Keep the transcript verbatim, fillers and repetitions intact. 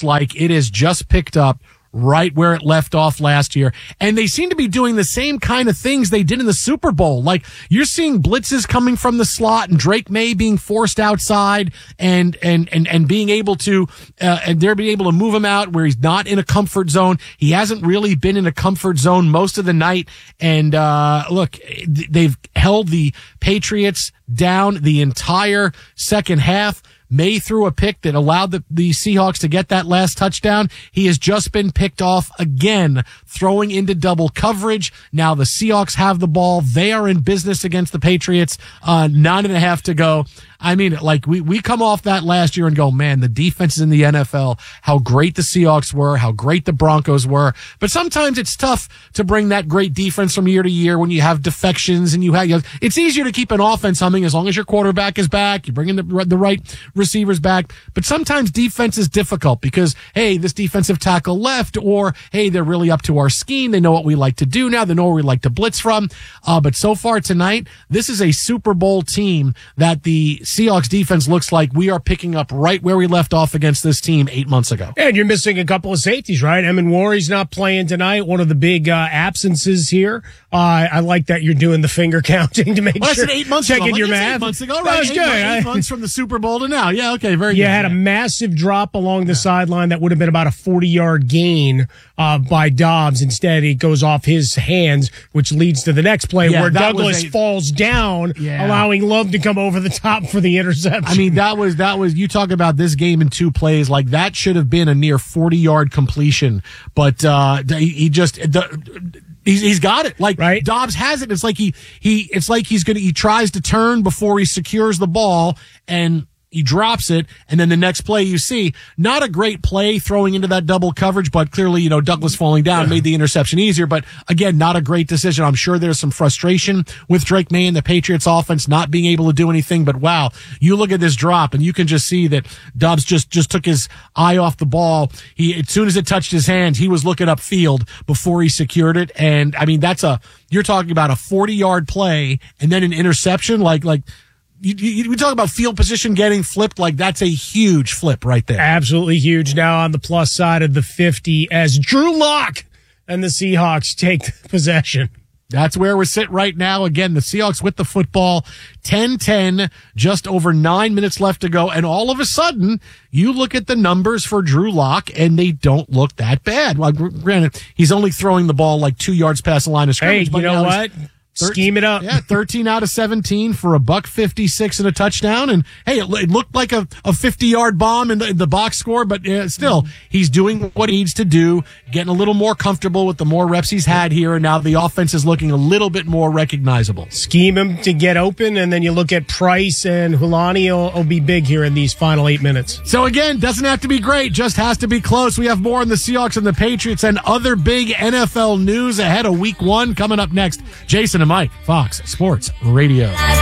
looks like it has just picked up right where it left off last year. And they seem to be doing the same kind of things they did in the Super Bowl. Like, you're seeing blitzes coming from the slot and Drake May being forced outside and, and, and, and being able to, uh, and they're being able to move him out where he's not in a comfort zone. He hasn't really been in a comfort zone most of the night. And, uh, look, they've held the Patriots down the entire second half. May threw a pick that allowed the, the Seahawks to get that last touchdown. He has just been picked off again, throwing into double coverage. Now the Seahawks have the ball. They are in business against the Patriots. Uh, nine and a half to go. I mean, like, we, we come off that last year and go, man, the defenses in the N F L, how great the Seahawks were, how great the Broncos were. But sometimes it's tough to bring that great defense from year to year when you have defections and you have, you know, it's easier to keep an offense humming as long as your quarterback is back, you're bringing the, the right receivers back. But sometimes defense is difficult because, hey, this defensive tackle left, or, hey, they're really up to our scheme. They know what we like to do now. They know where we like to blitz from. Uh, but so far tonight, this is a Super Bowl team that the Seahawks defense looks like we are picking up right where we left off against this team eight months ago. And you're missing a couple of safeties, right? Emin Warry's not playing tonight. One of the big uh, absences here. Uh, I like that you're doing the finger counting to make well, sure. I said eight months checking ago. your like, math. Eight months ago, right? That was eight, good. Months, eight months from the Super Bowl to now. Yeah, okay, very you good. You had yeah. a massive drop along the yeah. sideline that would have been about a forty-yard gain uh, by Dobbs. Instead, it goes off his hands, which leads to the next play yeah, where Douglas a, falls down, yeah. allowing Love to come over the top for the interception. I mean, that was, that was, you talk about this game in two plays, like that should have been a near forty-yard completion, but uh, he, he just... The, He's, he's got it. Like, right? Dobbs has it. It's like he, he, it's like he's gonna, he tries to turn before he secures the ball and he drops it. And then the next play you see, not a great play throwing into that double coverage, but clearly, you know, Douglas falling down made the interception easier. But again, not a great decision. I'm sure there's some frustration with Drake May and the Patriots offense not being able to do anything. But wow, you look at this drop and you can just see that Dobbs just, just took his eye off the ball. He, as soon as it touched his hand, he was looking upfield before he secured it. And I mean, that's a, you're talking about a forty yard play and then an interception. Like, like, You, you, we talk about field position getting flipped, like that's a huge flip right there. Absolutely huge. Now on the plus side of the fifty as Drew Lock and the Seahawks take possession. That's where we're sitting right now. Again, the Seahawks with the football, ten ten, just over nine minutes left to go. And all of a sudden, you look at the numbers for Drew Lock, and they don't look that bad. Well, granted, he's only throwing the ball like two yards past the line of scrimmage. Hey, but you know what? Scheme it up. Yeah, thirteen out of seventeen for a buck fifty-six and a touchdown. And hey, it, it looked like a, a fifty-yard bomb in the, in the box score, but uh, still, he's doing what he needs to do, getting a little more comfortable with the more reps he's had here, and now the offense is looking a little bit more recognizable. Scheme him to get open, and then you look at Price, and Hulani will, will be big here in these final eight minutes. So again, doesn't have to be great, just has to be close. We have more on the Seahawks and the Patriots and other big N F L news ahead of week one coming up next. Jason and Mike, Fox Sports Radio.